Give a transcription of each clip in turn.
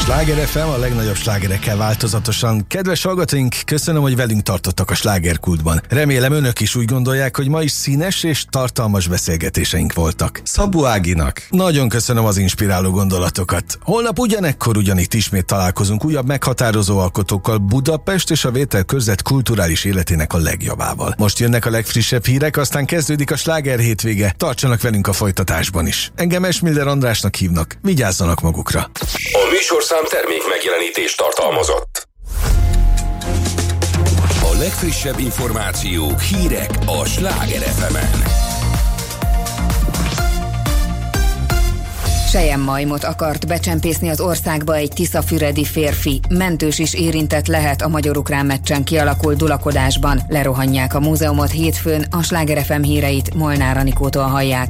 Sláger FM, a legnagyobb slágerekkel változatosan. Kedves hallgatóink, köszönöm, hogy velünk tartottak a slágerkultban. Remélem önök is úgy gondolják, hogy ma is színes és tartalmas beszélgetéseink voltak. Szabó Áginak nagyon köszönöm az inspiráló gondolatokat. Holnap ugyanekkor ugyanitt ismét találkozunk újabb meghatározó alkotókkal Budapest és a Vételkörzet kulturális életének a legjobbával. Most jönnek a legfrissebb hírek, aztán kezdődik a sláger hétvége. Tartsanak velünk a folytatásban is. Engem Esmiller Andrásnak hívnak. Vigyázzanak magukra. A műsorszám termék megjelenítést tartalmazott. A legfrissebb információk, hírek a Sláger FM-en. Selyemmajmot akart becsempészni az országba egy tiszafüredi férfi. Mentős is érintett lehet a magyar-ukrán meccsen kialakult dulakodásban. Lerohanják a múzeumot hétfőn, a Sláger FM híreit Molnár Anikótól hallják.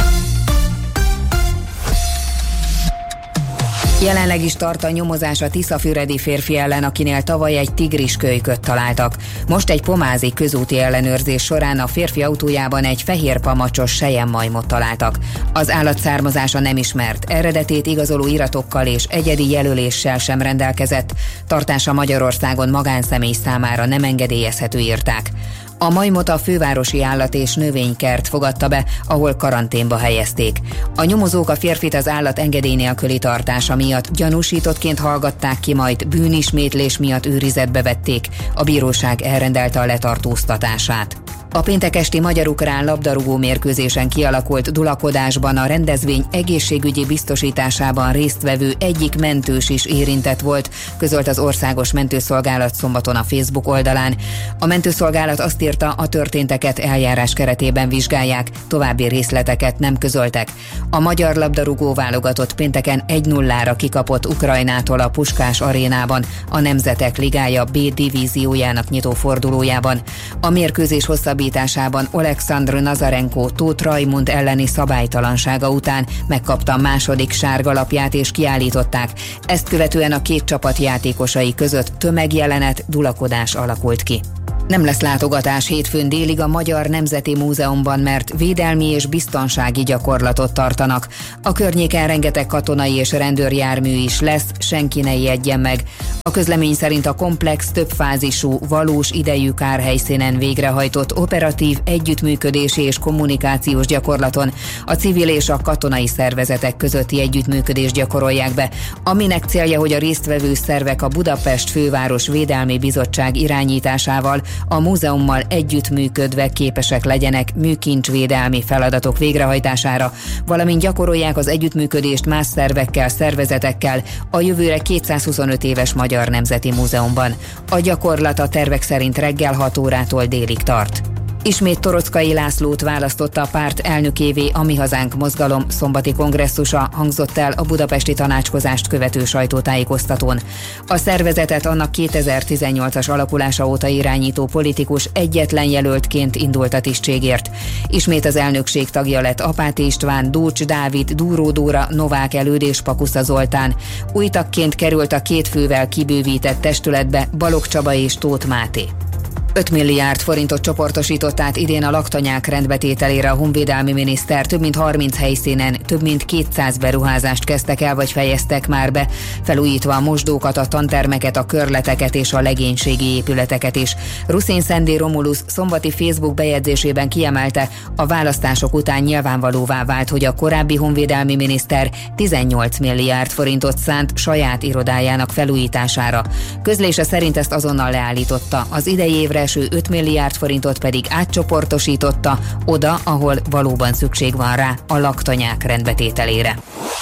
Jelenleg is tart a nyomozás a tiszafüredi férfi ellen, akinél tavaly egy tigriskölyköt találtak. Most egy pomázi közúti ellenőrzés során a férfi autójában egy fehér pamacsos selyemmajmot találtak. Az állat származása nem ismert, eredetét igazoló iratokkal és egyedi jelöléssel sem rendelkezett. Tartása Magyarországon magánszemély számára nem engedélyezhető, írták. A majmot a fővárosi állat- és növénykert fogadta be, ahol karanténba helyezték. A nyomozók a férfit az állat engedély nélküli tartása miatt gyanúsítottként hallgatták ki, majd bűnismétlés miatt őrizetbe vették. A bíróság elrendelte a letartóztatását. A péntek esti magyar-ukrán labdarúgó mérkőzésen kialakult dulakodásban a rendezvény egészségügyi biztosításában résztvevő egyik mentős is érintett volt, közölt az Országos Mentőszolgálat szombaton a Facebook oldalán. A mentőszolgálat azt írta, a történteket eljárás keretében vizsgálják, további részleteket nem közöltek. A magyar labdarúgó válogatott pénteken 1-0-ra kikapott Ukrajnától a Puskás arénában, a Nemzetek Ligája B divíziójának nyitófordulójában. A mérkőzés hosszabbításában Oleksandr Nazarenko Tóth Rajmund elleni szabálytalansága után megkapta a második sárgalapját és kiállították. Ezt követően a két csapat játékosai között tömegjelenet, dulakodás alakult ki. Nem lesz látogatás hétfőn délig a Magyar Nemzeti Múzeumban, mert védelmi és biztonsági gyakorlatot tartanak. A környéken rengeteg katonai és rendőrjármű is lesz, senki ne ijedjen meg. A közlemény szerint a komplex, többfázisú, valós idejű kárhelyszínen végrehajtott operatív együttműködési és kommunikációs gyakorlaton a civil és a katonai szervezetek közötti együttműködést gyakorolják be, aminek célja, hogy a résztvevő szervek a Budapest Főváros Védelmi Bizottság irányításával a múzeummal együttműködve képesek legyenek műkincsvédelmi feladatok végrehajtására, valamint gyakorolják az együttműködést más szervekkel, szervezetekkel a jövőre 225 éves Magyar Nemzeti Múzeumban. A gyakorlat a tervek szerint reggel 6 órától délig tart. Ismét Torockai Lászlót választotta a párt elnökévé a Mi Hazánk mozgalom szombati kongresszusa, hangzott el a budapesti tanácskozást követő sajtótájékoztatón. A szervezetet annak 2018-as alakulása óta irányító politikus egyetlen jelöltként indult a tisztségért. Ismét az elnökség tagja lett Apáti István, Dócs Dávid, Dúró Dóra, Novák Előd és Pakusza Zoltán. Új tagként került a 2 fővel kibővített testületbe Balogh Csaba és Tóth Máté. 5 milliárd forintot csoportosított át idén a laktanyák rendbetételére a honvédelmi miniszter. Több mint 30 helyszínen több mint 200 beruházást kezdtek el vagy fejeztek már be, felújítva a mosdókat, a tantermeket, a körleteket és a legénységi épületeket is. Ruszén Szendé Romulus szombati Facebook bejegyzésében kiemelte, a választások után nyilvánvalóvá vált, hogy a korábbi honvédelmi miniszter 18 milliárd forintot szánt saját irodájának felújítására. Közlése szerint ezt azonnal leállította, az idei évre eső 5 milliárd forintot pedig átcsoportosította oda, ahol valóban szükség van rá, a laktanyák rendbetételére.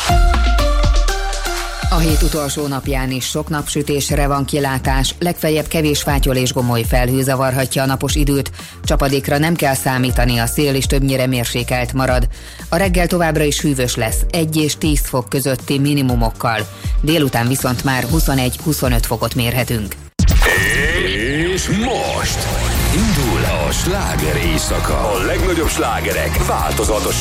A hét utolsó napján is sok napsütésre van kilátás, legfeljebb kevés fátyol és gomoly felhő zavarhatja a napos időt, csapadékra nem kell számítani, a szél is többnyire mérsékelt marad. A reggel továbbra is hűvös lesz, 1 és 10 fok közötti minimumokkal, délután viszont már 21-25 fokot mérhetünk. És most indul a sláger éjszaka. A legnagyobb slágerek változatosan